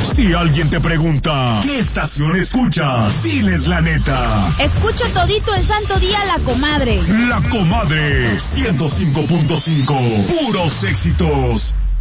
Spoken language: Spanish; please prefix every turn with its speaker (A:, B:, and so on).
A: Si alguien te pregunta, ¿qué estación escuchas? Diles la neta.
B: Escucho todito el santo día La Comadre.
A: La Comadre, 105.5. Puros éxitos.